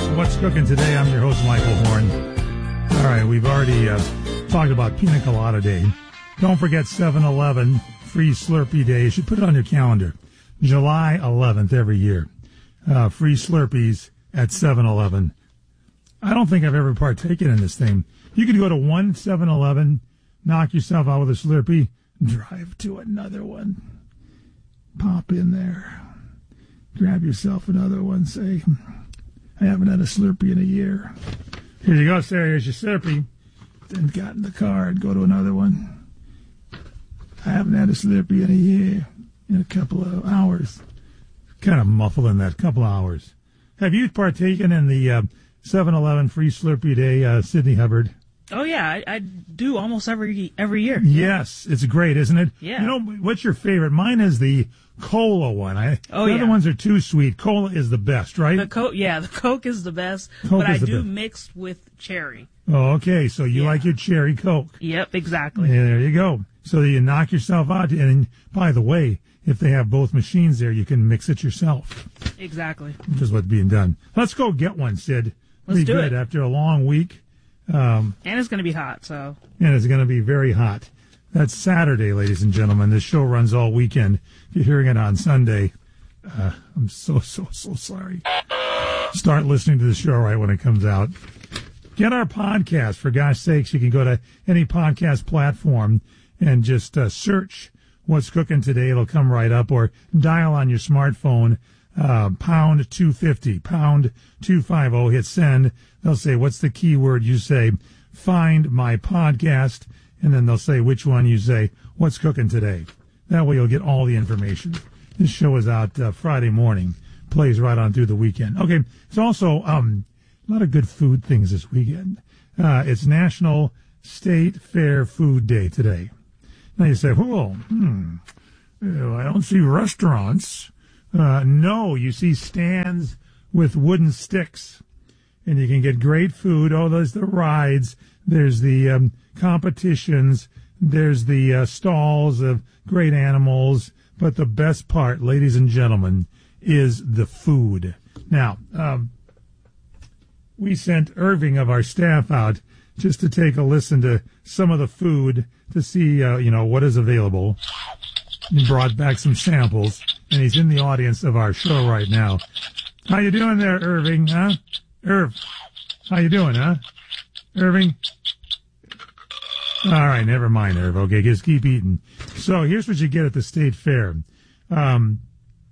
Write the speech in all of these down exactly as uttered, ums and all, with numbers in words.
What's Cooking Today? I'm your host, Michael Horn. All right, we've already uh, talked about Pina Colada Day. Don't forget seven eleven Free Slurpee Day. You should put it on your calendar. July eleventh every year. Uh, free Slurpees at seven eleven. I don't think I've ever partaken in this thing. You could go to one seven eleven, knock yourself out with a Slurpee, drive to another one, pop in there, grab yourself another one, say, I haven't had a Slurpee in a year. Here you go, Sarah, here's your Slurpee. Then got in the car and go to another one. I haven't had a Slurpee in a year, in a couple of hours. Kind of muffling that, couple of hours. Have you partaken in the uh, seven eleven Free Slurpee Day, uh, Sydney Hubbard? Oh, yeah, I, I do almost every every year. Yes, it's great, isn't it? Yeah. You know, what's your favorite? Mine is the cola one. I, oh, the yeah. other ones are too sweet. Cola is the best, right? The Coke, yeah, the Coke is the best, Coke but I is the do best. mix with cherry. Oh, okay, so you Yeah. like your cherry Coke. Yep, exactly. Yeah, there you go. So you knock yourself out. And by the way, if they have both machines there, you can mix it yourself. Exactly. Which is what's being done. Let's go get one, Sid. Let's Be do good it. after a long week. Um, And it's going to be hot, so. and it's going to be very hot. That's Saturday, ladies and gentlemen. This show runs all weekend. If you're hearing it on Sunday, uh, I'm so, so, so sorry. Start listening to the show right when it comes out. Get our podcast. For gosh sakes, you can go to any podcast platform and just uh, search What's Cooking Today. It'll come right up, or dial on your smartphone, uh, pound two fifty, pound two fifty, hit send. They'll say, what's the keyword? You say, find my podcast, and then they'll say which one. You say, What's Cooking Today. That way you'll get all the information. This show is out uh, Friday morning, plays right on through the weekend. Okay, it's also um, a lot of good food things this weekend. Uh, it's National State Fair Food Day today. Now you say, well, hmm, uh, I don't see restaurants. Uh, no, you see stands with wooden sticks, and you can get great food. Oh, there's the rides, there's the um, competitions, there's the uh, stalls of great animals, but the best part, ladies and gentlemen, is the food. Now, um, we sent Irving of our staff out just to take a listen to some of the food to see, uh, you know, what is available. He brought back some samples, and he's in the audience of our show right now. How you doing there, Irving, huh? Irv, how you doing, huh? Irving? All right, never mind, Irv. Okay, just keep eating. So here's what you get at the State Fair. Um,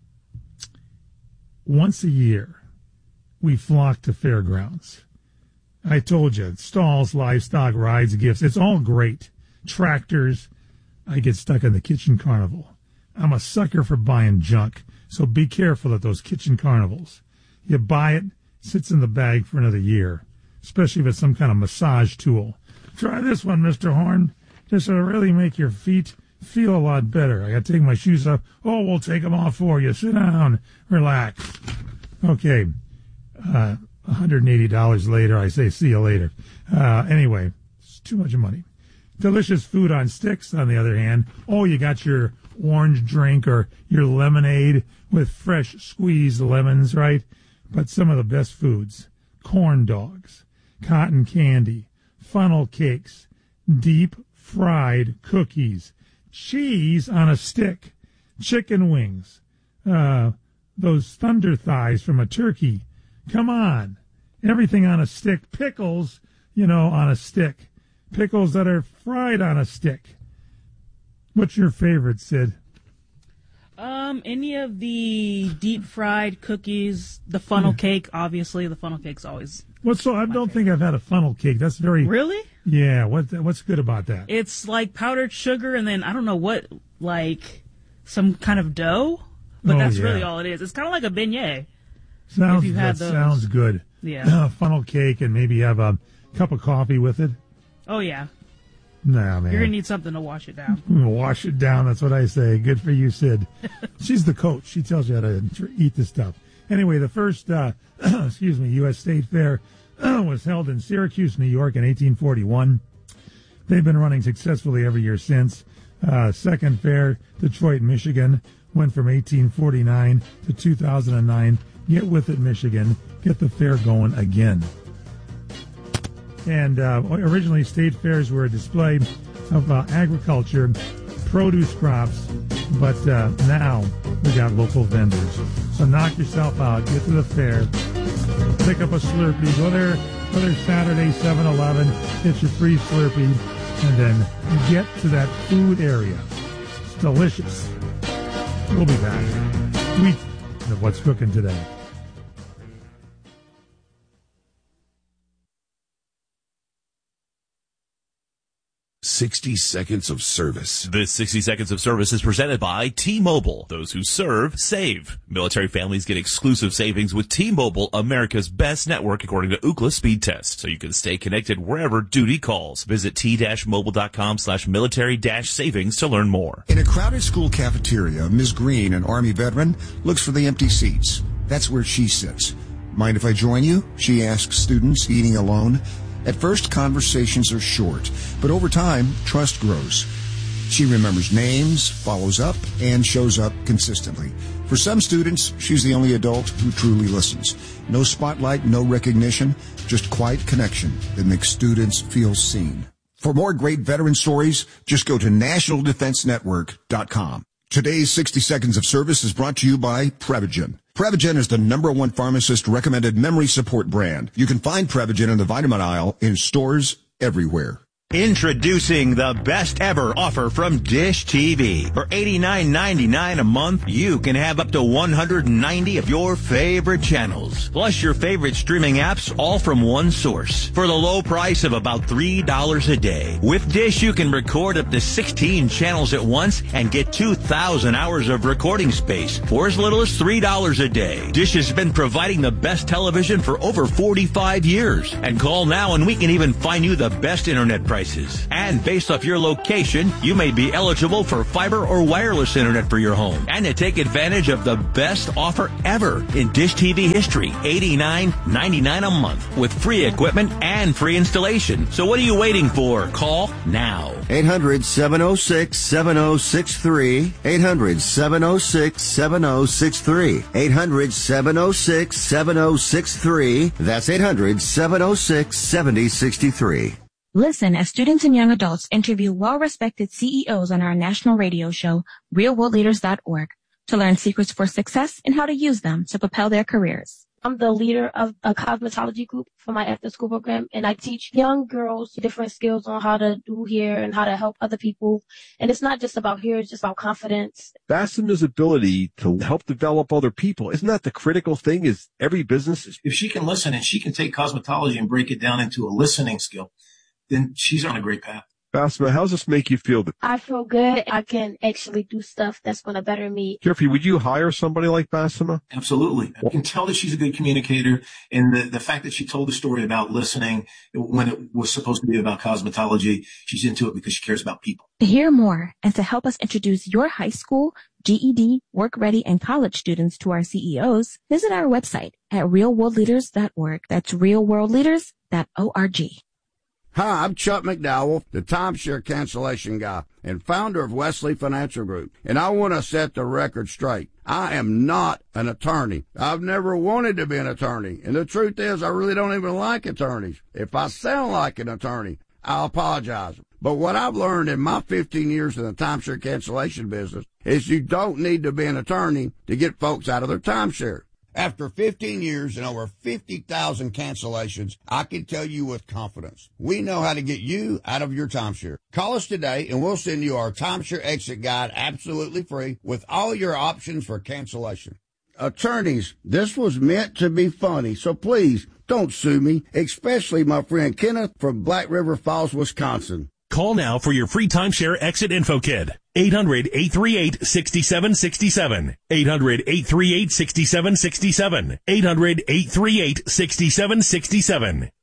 once a year, we flock to fairgrounds. I told you, stalls, livestock, rides, gifts, it's all great. Tractors. I get stuck in the kitchen carnival. I'm a sucker for buying junk, so be careful at those kitchen carnivals. You buy it, sits in the bag for another year, especially if it's some kind of massage tool. Try this one, Mister Horn. This will really make your feet feel a lot better. I got to take my shoes off. Oh, we'll take them off for you. Sit down. Relax. Okay. Uh, one hundred eighty dollars later, I say see you later. Uh, anyway, it's too much money. Delicious food on sticks, on the other hand. Oh, you got your orange drink or your lemonade with fresh squeezed lemons, right? But some of the best foods: corn dogs, cotton candy, funnel cakes, deep fried cookies, cheese on a stick, chicken wings, uh, those thunder thighs from a turkey. Come on. Everything on a stick. Pickles, you know, on a stick. Pickles that are fried on a stick. What's your favorite, Sid? Um, any of the deep fried cookies, the funnel cake, obviously. The funnel cake's always. What's so? I don't think I've had a funnel cake. That's very. Really? Yeah. What? What's good about that? It's like powdered sugar and then I don't know what, like some kind of dough, but Oh, that's yeah. really all it is. It's kind of like a beignet. Sounds. if you had that those. sounds good. Yeah. Uh, funnel cake and maybe have a cup of coffee with it. Oh yeah. Nah, man. You're gonna need something to wash it down. Wash it down. That's what I say. Good for you, Sid. She's the coach. She tells you how to tr- eat the stuff. Anyway, the first, uh, excuse me, U S State Fair was held in Syracuse, New York in eighteen forty-one. They've been running successfully every year since. Uh, second fair, Detroit, Michigan, went from eighteen forty-nine to two thousand nine. Get with it, Michigan. Get the fair going again. And uh, originally, state fairs were a display of uh, agriculture, produce crops, but uh, now we got local vendors. So knock yourself out. Get to the fair. Pick up a Slurpee. Go there, go there Saturday, seven eleven. Get your free Slurpee. And then get to that food area. It's delicious. We'll be back. Week of What's Cooking Today. sixty seconds of service. This sixty seconds of service is presented by T-Mobile. Those who serve, save. Military families get exclusive savings with T-Mobile, America's best network according to Ookla speed test. So you can stay connected wherever duty calls. Visit t-mobile.com slash military dash savings to learn more. In a crowded school cafeteria, Miz Green, an Army veteran, looks for the empty seats. That's where she sits. Mind if I join you? She asks students eating alone. At first, conversations are short, but over time, trust grows. She remembers names, follows up, and shows up consistently. For some students, she's the only adult who truly listens. No spotlight, no recognition, just quiet connection that makes students feel seen. For more great veteran stories, just go to national defense network dot com. Today's sixty seconds of service is brought to you by Prevagen. Prevagen is the number one pharmacist-recommended memory support brand. You can find Prevagen in the vitamin aisle in stores everywhere. Introducing the best ever offer from Dish T V. For eighty-nine ninety-nine a month, you can have up to one hundred ninety of your favorite channels, plus your favorite streaming apps, all from one source, for the low price of about three dollars a day. With Dish, you can record up to sixteen channels at once and get two thousand hours of recording space for as little as three dollars a day. Dish has been providing the best television for over forty-five years. And call now and we can even find you the best internet price. And based off your location, you may be eligible for fiber or wireless internet for your home. And to take advantage of the best offer ever in Dish T V history, eighty-nine ninety-nine a month with free equipment and free installation. So what are you waiting for? Call now. eight hundred, seven oh six, seven oh six three. eight hundred, seven oh six, seven oh six three. eight hundred, seven oh six, seven oh six three. That's eight hundred, seven oh six, seven oh six three. Listen as students and young adults interview well-respected C E Os on our national radio show, real world leaders dot org, to learn secrets for success and how to use them to propel their careers. I'm the leader of a cosmetology group for my after-school program, and I teach young girls different skills on how to do hair and how to help other people. And it's not just about hair, it's just about confidence. Bassema's ability to help develop other people, isn't that the critical thing? Is every business... If she can listen and she can take cosmetology and break it down into a listening skill, then she's on a great path. Bassema, how does this make you feel? I feel good. I can actually do stuff that's going to better me. Jeffrey, would you hire somebody like Bassema? Absolutely. I can tell that she's a good communicator, and the, the fact that she told the story about listening when it was supposed to be about cosmetology, she's into it because she cares about people. To hear more and to help us introduce your high school, G E D, work-ready, and college students to our C E Os, visit our website at real world leaders dot org. That's real world leaders dot org. Hi, I'm Chuck McDowell, the timeshare cancellation guy and founder of Wesley Financial Group, and I want to set the record straight. I am not an attorney. I've never wanted to be an attorney, and the truth is I really don't even like attorneys. If I sound like an attorney, I'll apologize. But what I've learned in my fifteen years in the timeshare cancellation business is you don't need to be an attorney to get folks out of their timeshare. After fifteen years and over fifty thousand cancellations, I can tell you with confidence, we know how to get you out of your timeshare. Call us today and we'll send you our timeshare exit guide absolutely free with all your options for cancellation. Attorneys, this was meant to be funny, so please don't sue me, especially my friend Kenneth from Black River Falls, Wisconsin. Call now for your free timeshare exit info kit. eight hundred, eight three eight, six seven six seven. eight hundred, eight three eight, six seven six seven. eight hundred, eight three eight, six seven six seven.